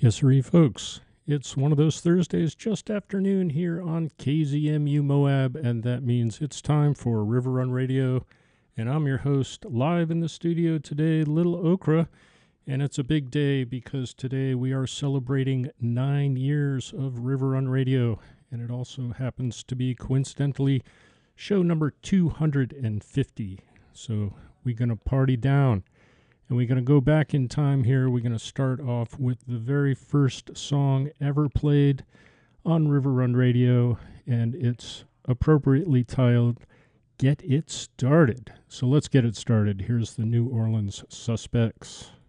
Yes, sir, folks. It's one of those Thursdays just afternoon here on KZMU Moab, and that means it's time for River Run Radio. And I'm your host, live in the studio today, Little Okra. And it's a big day because today we are celebrating 9 years of River Run Radio. And it also happens to be, coincidentally, show number 250. So we're going to party down. And we're going to go back in time here. We're going to start off with the very first song ever played on River Run Radio, and it's appropriately titled Get It Started. So let's get it started. Here's the New Orleans Suspects.